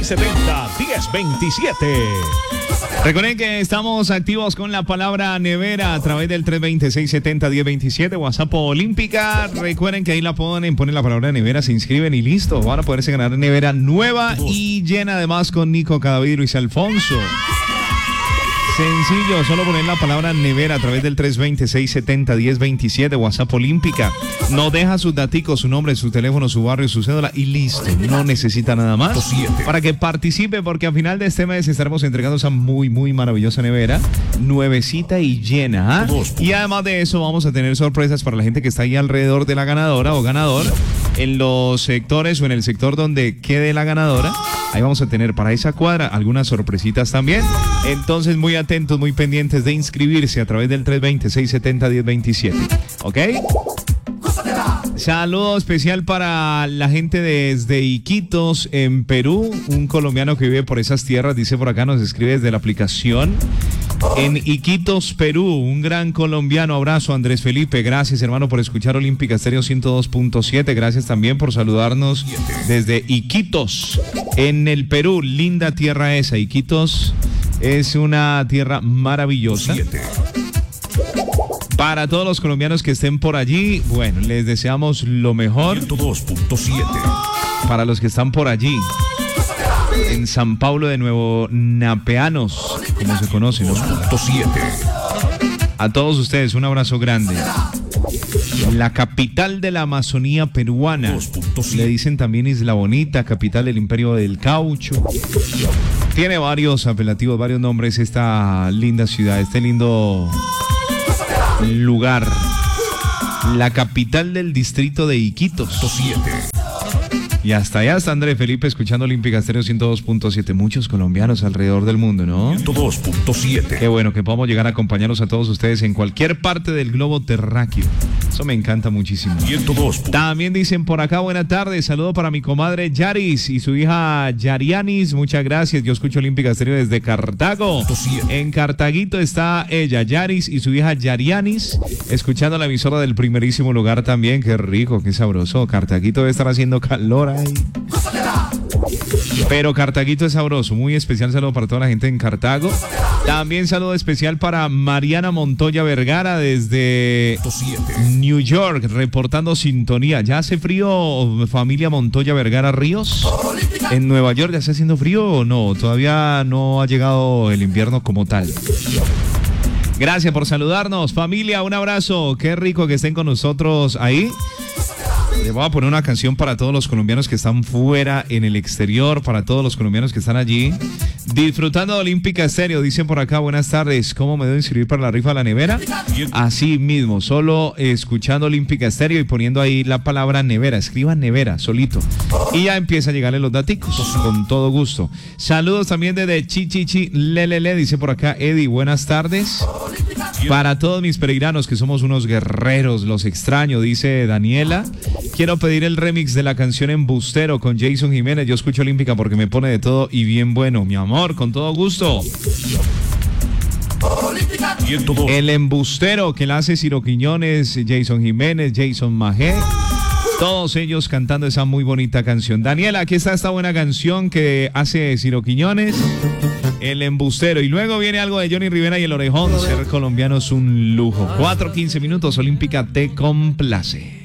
70-10-27. Recuerden que estamos activos con la palabra nevera a través del 326-70-1027, WhatsApp Olímpica. Recuerden que ahí la ponen la palabra nevera, se inscriben y listo. Van a poderse ganar nevera nueva y llena, además con Nico Cadavid y Luis Alfonso. Sencillo, solo poner la palabra nevera a través del 326-70-1027, WhatsApp Olímpica. No deja sus daticos, su nombre, su teléfono, su barrio, su cédula y listo. No necesita nada más para que participe, porque al final de este mes estaremos entregando esa muy maravillosa nevera, nuevecita y llena. Y además de eso vamos a tener sorpresas para la gente que está ahí alrededor de la ganadora o ganador, en los sectores o en el sector donde quede la ganadora. Ahí vamos a tener para esa cuadra algunas sorpresitas también. Entonces, muy atentos, muy pendientes de inscribirse a través del 326-70-1027. ¿Ok? Saludo especial para la gente desde Iquitos, en Perú. Un colombiano que vive por esas tierras, dice por acá, nos escribe desde la aplicación. En Iquitos, Perú, un gran colombiano. Abrazo, Andrés Felipe. Gracias, hermano, por escuchar Olímpica Estéreo 102.7. Gracias también por saludarnos desde Iquitos, en el Perú. Linda tierra esa. Iquitos es una tierra maravillosa. Para todos los colombianos que estén por allí, bueno, les deseamos lo mejor. 102.7. Para los que están por allí, en San Pablo de Nuevo Napeanos, como se conoce, ¿no? 2.7. A todos ustedes, un abrazo grande. La capital de la Amazonía peruana. 2.7. Le dicen también Isla Bonita, capital del Imperio del Caucho. Tiene varios apelativos, varios nombres esta linda ciudad, este lindo lugar. La capital del distrito de Iquitos. 2.7. Y hasta allá está Andrés Felipe escuchando Olímpica Estéreo 102.7. Muchos colombianos alrededor del mundo, ¿no? 102.7. Qué bueno que podamos llegar a acompañarlos a todos ustedes en cualquier parte del globo terráqueo. Eso me encanta muchísimo. 102. También dicen por acá, buena tarde, saludo para mi comadre Yaris y su hija Yarianis. Muchas gracias. Yo escucho Olímpica Estéreo desde Cartago. 107. En Cartaguito está ella, Yaris, y su hija Yarianis, escuchando la emisora del primerísimo lugar también. Qué rico, qué sabroso. Cartaguito debe estar haciendo calor ahí. Pero Cartaguito es sabroso. Muy especial saludo para toda la gente en Cartago. También saludo especial para Mariana Montoya Vergara desde New York, reportando sintonía. ¿Ya hace frío, familia Montoya Vergara Ríos? ¿En Nueva York ya está haciendo frío o no? Todavía no ha llegado el invierno como tal. Gracias por saludarnos, familia, un abrazo. Qué rico que estén con nosotros ahí. Le voy a poner una canción para todos los colombianos que están fuera, en el exterior, para todos los colombianos que están allí disfrutando de Olímpica Estéreo. Dicen por acá, buenas tardes, ¿cómo me debo inscribir para la rifa de la nevera? Así mismo, solo escuchando Olímpica Estéreo y poniendo ahí la palabra nevera. Escriban nevera, solito. Y ya empieza a llegarle los daticos, con todo gusto. Saludos también desde Chichichi, Lelele, dice por acá Eddie, buenas tardes. Para todos mis peregrinos que somos unos guerreros, los extraño, dice Daniela. Quiero pedir el remix de la canción Embustero con Jason Jiménez. Yo escucho Olímpica porque me pone de todo y bien bueno. Mi amor, con todo gusto. El Embustero que la hace Ciro Quiñones, Jason Jiménez, Jason Majé. Todos ellos cantando esa muy bonita canción. Daniela, aquí está esta buena canción que hace Ciro Quiñones, El Embustero. Y luego viene algo de Johnny Rivera y El Orejón. Ser colombiano es un lujo. 4:15 minutos, Olímpica te complace.